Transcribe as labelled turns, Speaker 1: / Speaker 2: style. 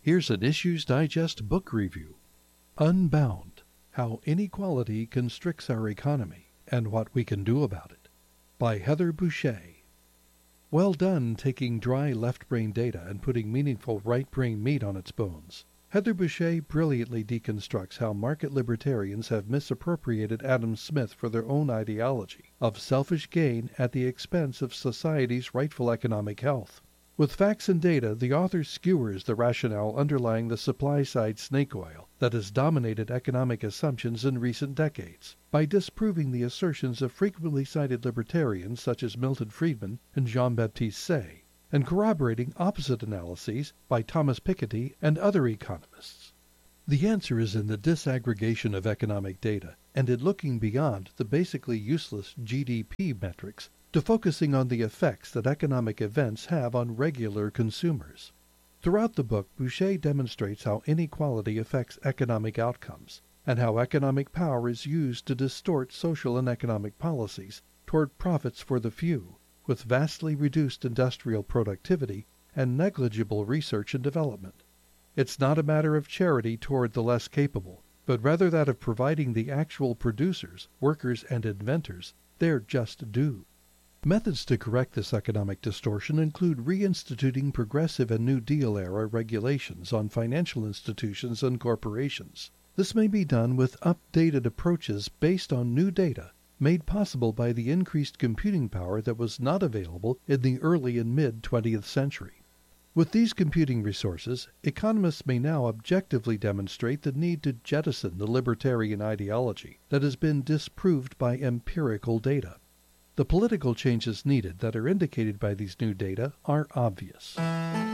Speaker 1: Here's an Issues Digest book review. Unbound: How Inequality Constricts Our Economy and What We Can Do About It, by Heather Boushey. Well done taking dry left-brain data and putting meaningful right-brain meat on its bones. Heather Boushey brilliantly deconstructs how market libertarians have misappropriated Adam Smith for their own ideology of selfish gain at the expense of society's rightful economic health. With facts and data, the author skewers the rationale underlying the supply-side snake oil that has dominated economic assumptions in recent decades, by disproving the assertions of frequently cited libertarians such as Milton Friedman and Jean-Baptiste Say, and corroborating opposite analyses by Thomas Piketty and other economists. The answer is in the disaggregation of economic data and in looking beyond the basically useless GDP metrics to focusing on the effects that economic events have on regular consumers. Throughout the book, Boushey demonstrates how inequality affects economic outcomes and how economic power is used to distort social and economic policies toward profits for the few, with vastly reduced industrial productivity and negligible research and development. It's not a matter of charity toward the less capable, but rather that of providing the actual producers, workers, and inventors their just due. Methods to correct this economic distortion include reinstituting progressive and New Deal-era regulations on financial institutions and corporations. This may be done with updated approaches based on new data made possible by the increased computing power that was not available in the early and mid-20th century. With these computing resources, economists may now objectively demonstrate the need to jettison the libertarian ideology that has been disproved by empirical data. The political changes needed that are indicated by these new data are obvious.